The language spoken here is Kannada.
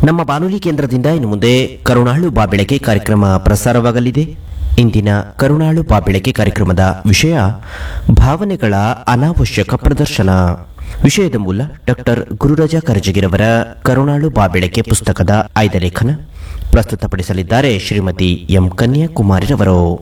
ನಮ್ಮ ಬಾನುಲಿ ಕೇಂದ್ರದಿಂದ ಇನ್ನು ಮುಂದೆ ಕರುಣಾಳು ಬಾಬೆಳಕೆ ಕಾರ್ಯಕ್ರಮ ಪ್ರಸಾರವಾಗಲಿದೆ. ಇಂದಿನ ಕರುಣಾಳು ಬಾಬೆಳಕೆ ಕಾರ್ಯಕ್ರಮದ ವಿಷಯ ಭಾವನೆಗಳ ಅನಾವಶ್ಯಕ ಪ್ರದರ್ಶನ. ವಿಷಯದ ಮೂಲ ಡಾಕ್ಟರ್ ಗುರುರಾಜ ಕರಜಗಿರವರ ಕರುಣಾಳು ಬಾಬೆಳಕೆ ಪುಸ್ತಕದ ಆಯ್ದ ಲೇಖನ. ಪ್ರಸ್ತುತಪಡಿಸಲಿದ್ದಾರೆ ಶ್ರೀಮತಿ ಎಂ ಕನ್ಯಾಕುಮಾರಿರವರು.